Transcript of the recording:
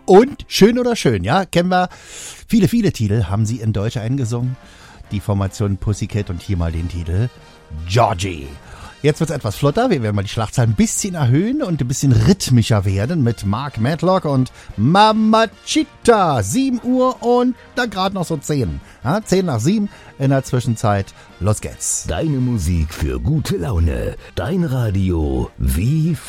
Und Schön oder Schön, ja, kennen wir. Viele, viele Titel haben sie in Deutsch eingesungen. Die Formation Pussycat und hier mal den Titel Georgie. Jetzt wird's etwas flotter. Wir werden mal die Schlagzahl ein bisschen erhöhen und ein bisschen rhythmischer werden mit Mark Matlock und Mamacita. 7 Uhr und dann gerade noch so 10. Ja, 10 nach 7 in der Zwischenzeit. Los geht's. Deine Musik für gute Laune. Dein Radio wie